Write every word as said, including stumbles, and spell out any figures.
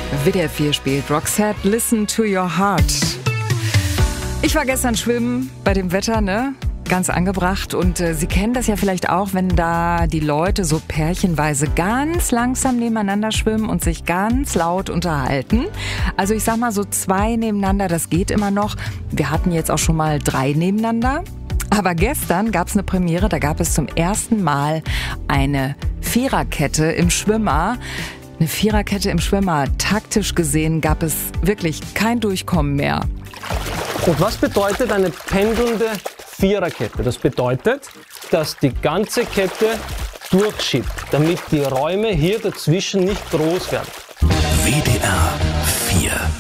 W D R vier spielt Roxette, Listen to Your Heart. Ich war gestern schwimmen bei dem Wetter, ne? Ganz angebracht. Und äh, Sie kennen das ja vielleicht auch, wenn da die Leute so pärchenweise ganz langsam nebeneinander schwimmen und sich ganz laut unterhalten. Also ich sag mal so zwei nebeneinander, das geht immer noch. Wir hatten jetzt auch schon mal drei nebeneinander. Aber gestern gab es eine Premiere, da gab es zum ersten Mal eine Viererkette im Schwimmer. Eine Viererkette im Schwimmer. Taktisch gesehen gab es wirklich kein Durchkommen mehr. Und was bedeutet eine pendelnde Viererkette? Das bedeutet, dass die ganze Kette durchschiebt, damit die Räume hier dazwischen nicht groß werden. W D R vier